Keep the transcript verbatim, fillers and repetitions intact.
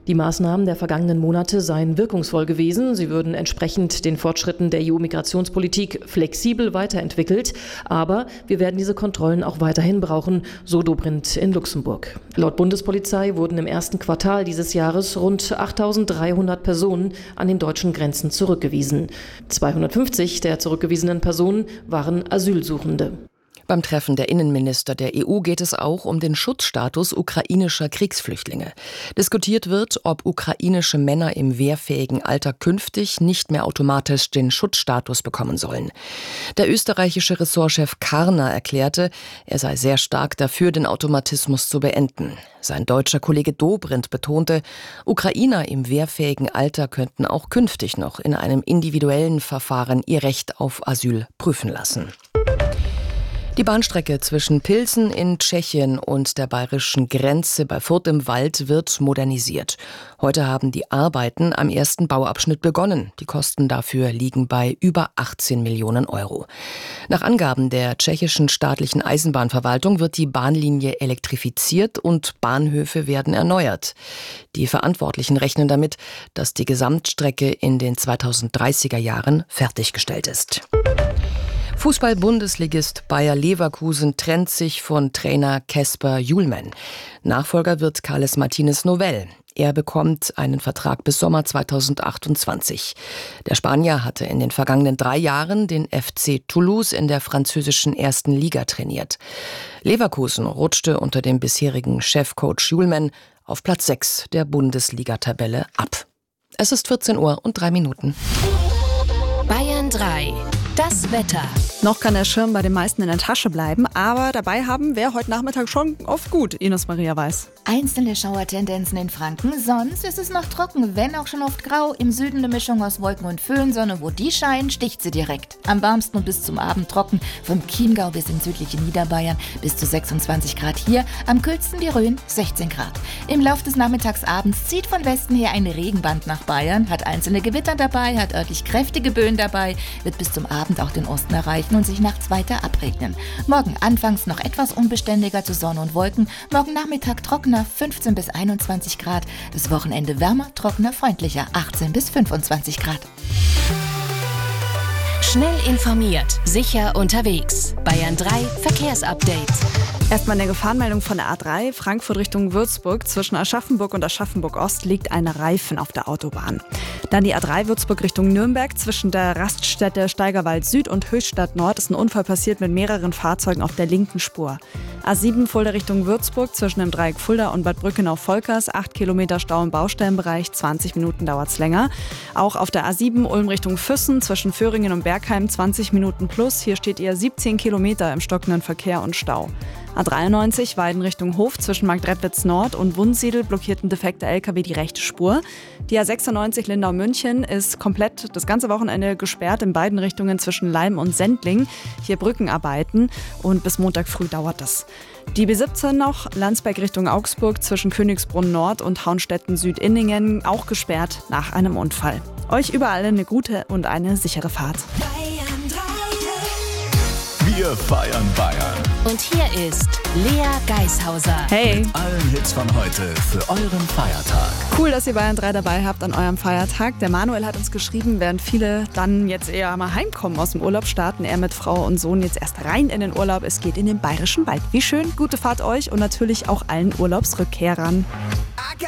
Die Maßnahmen der vergangenen Monate seien wirkungsvoll gewesen. Sie würden entsprechend den Fortschritten der E U-Migrationspolitik flexibel weiterentwickelt. Aber wir werden diese Kontrollen auch weiterhin brauchen, so Dobrindt in Luxemburg. Laut Bundespolizei wurden im ersten Quartal dieses Jahres rund achttausenddreihundert Personen an den deutschen Grenzen zurückgewiesen. zweihundertfünfzig der zurückgewiesenen Personen waren Asylsuchende. Beim Treffen der Innenminister der E U geht es auch um den Schutzstatus ukrainischer Kriegsflüchtlinge. Diskutiert wird, ob ukrainische Männer im wehrfähigen Alter künftig nicht mehr automatisch den Schutzstatus bekommen sollen. Der österreichische Ressortchef Karner erklärte, er sei sehr stark dafür, den Automatismus zu beenden. Sein deutscher Kollege Dobrindt betonte, Ukrainer im wehrfähigen Alter könnten auch künftig noch in einem individuellen Verfahren ihr Recht auf Asyl prüfen lassen. Die Bahnstrecke zwischen Pilsen in Tschechien und der bayerischen Grenze bei Furth im Wald wird modernisiert. Heute haben die Arbeiten am ersten Bauabschnitt begonnen. Die Kosten dafür liegen bei über achtzehn Millionen Euro. Nach Angaben der tschechischen staatlichen Eisenbahnverwaltung wird die Bahnlinie elektrifiziert und Bahnhöfe werden erneuert. Die Verantwortlichen rechnen damit, dass die Gesamtstrecke in den zweitausenddreißiger Jahren fertiggestellt ist. Fußball-Bundesligist Bayer Leverkusen trennt sich von Trainer Kasper Hjulmand. Nachfolger wird Carles Martínez Novell. Er bekommt einen Vertrag bis Sommer zweitausendachtundzwanzig. Der Spanier hatte in den vergangenen drei Jahren den F C Toulouse in der französischen ersten Liga trainiert. Leverkusen rutschte unter dem bisherigen Chefcoach Hjulmand auf Platz sechs der Bundesliga-Tabelle ab. Es ist vierzehn Uhr und drei Minuten. Bayern drei. Das Wetter. Noch kann der Schirm bei den meisten in der Tasche bleiben, aber dabei haben wir heute Nachmittag schon oft gut, Ines Maria Weiß. Einzelne Schauertendenzen in Franken, sonst ist es noch trocken, wenn auch schon oft grau. Im Süden eine Mischung aus Wolken und Föhnsonne, wo die scheinen, sticht sie direkt. Am warmsten und bis zum Abend trocken, vom Chiemgau bis in südliche Niederbayern bis zu sechsundzwanzig Grad hier, am kühlsten die Rhön sechzehn Grad. Im Lauf des Nachmittagsabends zieht von Westen her ein Regenband nach Bayern, hat einzelne Gewitter dabei, hat örtlich kräftige Böen dabei, wird bis zum Abend auch den Osten erreichen und sich nachts weiter abregnen. Morgen anfangs noch etwas unbeständiger zu Sonne und Wolken, morgen Nachmittag trockener, fünfzehn bis einundzwanzig Grad, das Wochenende wärmer, trockener, freundlicher, achtzehn bis fünfundzwanzig Grad. Schnell informiert, sicher unterwegs. Bayern drei Verkehrsupdate. Erstmal eine Gefahrenmeldung von der A drei, Frankfurt Richtung Würzburg. Zwischen Aschaffenburg und Aschaffenburg-Ost liegt ein Reifen auf der Autobahn. Dann die A drei Würzburg Richtung Nürnberg. Zwischen der Raststätte Steigerwald Süd und Höchstadt Nord ist ein Unfall passiert mit mehreren Fahrzeugen auf der linken Spur. A sieben Fulda Richtung Würzburg zwischen dem Dreieck Fulda und Bad Brückenau-Volkers. acht Kilometer Stau im Baustellenbereich, zwanzig Minuten dauert es länger. Auch auf der A sieben Ulm Richtung Füssen zwischen Föhringen und Bergheim zwanzig Minuten plus. Hier steht ihr siebzehn Kilometer im stockenden Verkehr und Stau. A dreiundneunzig Weiden Richtung Hof zwischen Marktredwitz Nord und Wunsiedel blockiert ein defekter L K W die rechte Spur. Die A sechsundneunzig Lindau-München ist komplett das ganze Wochenende gesperrt in beiden Richtungen zwischen Leim und Sendling. Hier Brückenarbeiten und bis Montag früh dauert das. Die B siebzehn noch, Landsberg Richtung Augsburg zwischen Königsbrunn Nord und Haunstetten Süd-Inningen, auch gesperrt nach einem Unfall. Euch überall eine gute und eine sichere Fahrt. Wir feiern Bayern. Und hier ist Lea Geishauser. Hey, Mit allen Hits von heute für euren Feiertag. cool, dass ihr Bayern drei dabei habt an eurem Feiertag. Der Manuel hat uns geschrieben, während viele dann jetzt eher mal heimkommen aus dem Urlaub, starten er mit Frau und Sohn jetzt erst rein in den Urlaub. Es geht in den Bayerischen Wald. Wie schön, gute Fahrt euch und natürlich auch allen Urlaubsrückkehrern.